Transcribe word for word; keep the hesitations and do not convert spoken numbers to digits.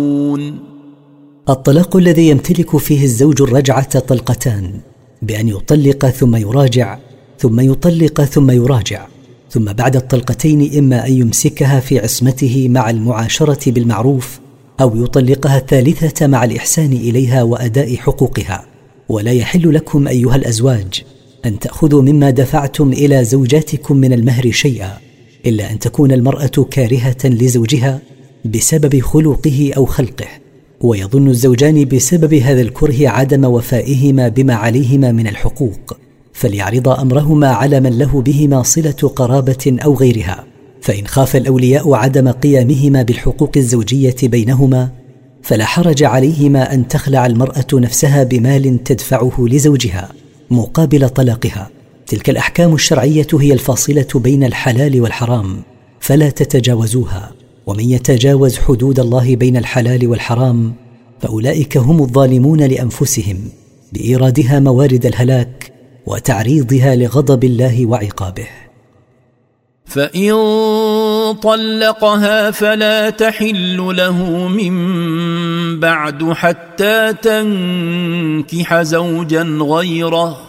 الطلاق الذي يمتلك فيه الزوج الرجعة طلقتان، بأن يطلق ثم يراجع، ثم يطلق ثم يراجع، ثم بعد الطلقتين إما أن يمسكها في عصمته مع المعاشرة بالمعروف، أو يطلقها الثالثة مع الإحسان إليها وأداء حقوقها. ولا يحل لكم أيها الأزواج أن تأخذوا مما دفعتم إلى زوجاتكم من المهر شيئا، إلا أن تكون المرأة كارهة لزوجها بسبب خلقه أو خلقه، ويظن الزوجان بسبب هذا الكره عدم وفائهما بما عليهما من الحقوق، فليعرض أمرهما على من له بهما صلة قرابة أو غيرها. فإن خاف الأولياء عدم قيامهما بالحقوق الزوجية بينهما، فلا حرج عليهما أن تخلع المرأة نفسها بمال تدفعه لزوجها مقابل طلاقها. تلك الأحكام الشرعية هي الفاصلة بين الحلال والحرام، فلا تتجاوزوها، ومن يتجاوز حدود الله بين الحلال والحرام فأولئك هم الظالمون لأنفسهم بإيرادها موارد الهلاك وتعريضها لغضب الله وعقابه. فإن طلقها فلا تحل له من بعد حتى تنكح زوجا غيره،